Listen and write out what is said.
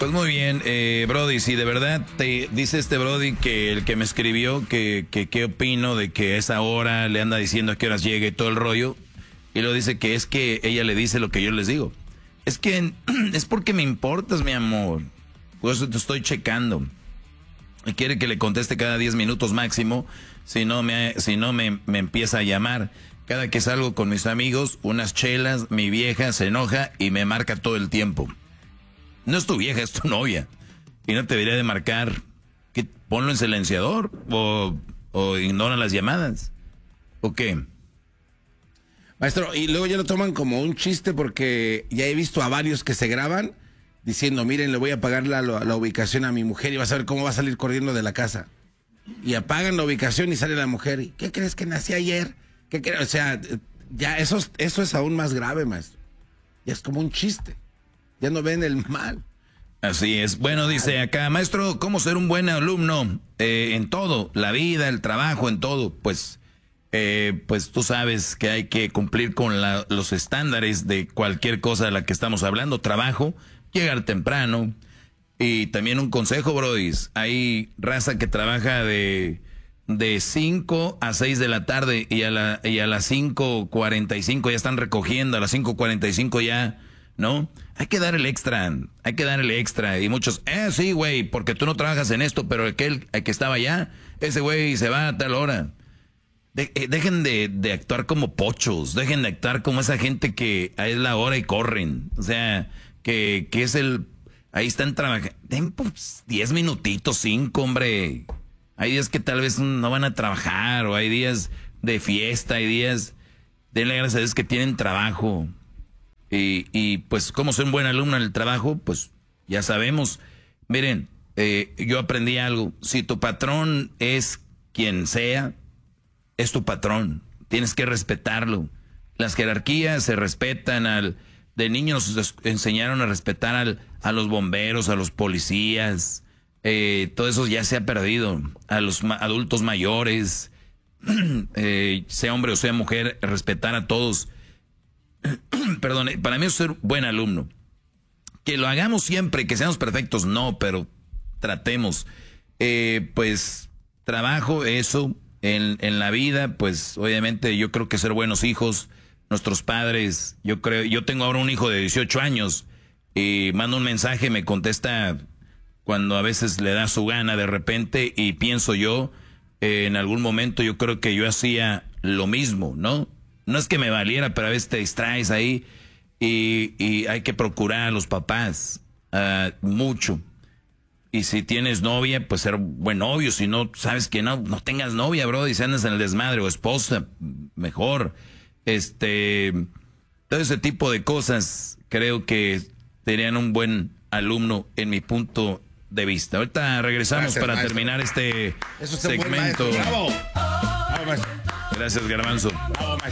Pues muy bien, Brody, si de verdad te dice este Brody que el que me escribió que qué opino de que a esa hora le anda diciendo a qué horas llegue y todo el rollo, y lo dice que es que ella le dice lo que yo les digo. Es que es porque me importas, mi amor. Por eso te estoy checando. Y quiere que le conteste cada 10 minutos máximo, si no me empieza a llamar. Cada que salgo con mis amigos, unas chelas, mi vieja se enoja y me marca todo el tiempo. No es tu vieja, es tu novia. Y no te debería de marcar. ¿Qué? Ponlo en silenciador o ignora las llamadas. ¿O qué? Maestro, y luego ya lo toman como un chiste porque ya he visto a varios que se graban diciendo, miren, le voy a pagar la ubicación a mi mujer y vas a ver cómo va a salir corriendo de la casa. Y apagan la ubicación y sale la mujer. ¿Y qué crees que nací ayer? ¿Qué crees? O sea, ya eso es aún más grave, maestro. Ya es como un chiste. Ya no ven el mal. Así es. Bueno, dice acá, maestro, ¿cómo ser un buen alumno? En todo, la vida, el trabajo, en todo. Pues tú sabes que hay que cumplir con los estándares de cualquier cosa de la que estamos hablando. Trabajo, llegar temprano. Y también un consejo, brodis. Hay raza que trabaja de 5 a 6 de la tarde y a las 5:45 ya están recogiendo, a las 5:45 ya, ¿no? Hay que dar el extra, Y muchos, sí, güey, porque tú no trabajas en esto, pero el que estaba allá, ese güey se va a tal hora. Dejen de actuar como pochos, dejen de actuar como esa gente que es la hora y corren. O sea, que es ahí están trabajando. Den pues 10 minutitos, 5, hombre. Hay días que tal vez no van a trabajar, o hay días de fiesta, hay días, denle gracias a Dios que tienen trabajo. Y pues, ¿cómo ser un buen alumno en el trabajo? Pues ya sabemos. Miren, yo aprendí algo. Si tu patrón es quien sea, es tu patrón. Tienes que respetarlo. Las jerarquías se respetan. De niños nos enseñaron a respetar a los bomberos, a los policías. Todo eso ya se ha perdido. A los adultos mayores, sea hombre o sea mujer, respetar a todos. Perdón, para mí es ser buen alumno. Que lo hagamos siempre, que seamos perfectos, no, pero tratemos. Pues trabajo, eso, en la vida, pues obviamente yo creo que ser buenos hijos, nuestros padres, yo tengo ahora un hijo de 18 años, y mando un mensaje, me contesta cuando a veces le da su gana de repente, y pienso yo, en algún momento yo creo que yo hacía lo mismo, ¿no? No es que me valiera, pero a veces te distraes ahí y hay que procurar a los papás mucho. Y si tienes novia, pues ser buen novio. Si no, sabes que no tengas novia, bro, y si andas en el desmadre, o esposa, mejor. Todo ese tipo de cosas creo que serían un buen alumno en mi punto de vista. Ahorita regresamos para terminar este segmento. ¡Bravo! Gracias, Garbanzo. ¡Bravo, maestro!